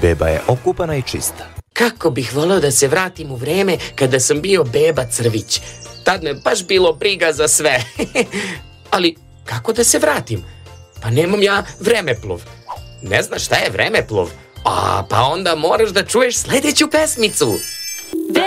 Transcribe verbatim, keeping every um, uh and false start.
beba je okupana i čista. Kako bih voleo da se vratim u vreme kada sam bio beba crvić. Tad me baš bilo briga za sve. Ali kako da se vratim? Pa nemam ja vremeplov. Ne znaš šta je vremeplov? A, pa onda moraš da čuješ sledeću pesmicu.